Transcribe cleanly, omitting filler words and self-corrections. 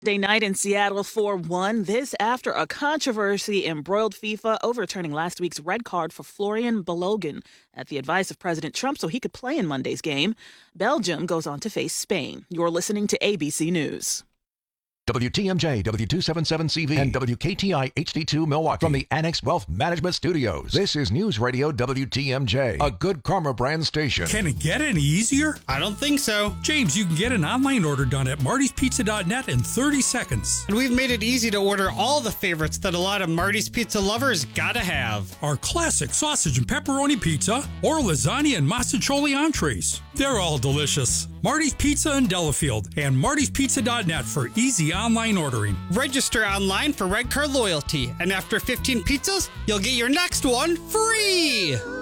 Day night in Seattle 4-1. This after a controversy embroiled FIFA overturning last week's red card for Florian Balogun at the advice of President Trump so he could play in Monday's game. Belgium goes on to face Spain. You're listening to ABC News. WTMJ, W277CV, and WKTI HD2 Milwaukee from the Annex Wealth Management Studios. This is News Radio WTMJ, a Good Karma brand station. Can it get any easier? I don't think so. James, you can get an online order done at martyspizza.net in 30 seconds. And we've made it easy to order all the favorites that a lot of Marty's Pizza lovers gotta have. Our classic sausage and pepperoni pizza or lasagna and masticholi entrees. They're all delicious. Marty's Pizza in Delafield and martyspizza.net for easy online ordering. Register online for Red Card Loyalty, and after 15 pizzas, you'll get your next one free!